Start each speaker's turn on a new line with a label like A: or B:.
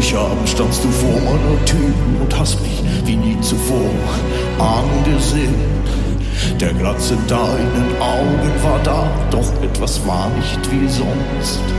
A: Abend standst du vor meiner Tür und hast mich wie nie zuvor angesehen. Der Glanz in deinen Augen war da, doch etwas war nicht wie sonst.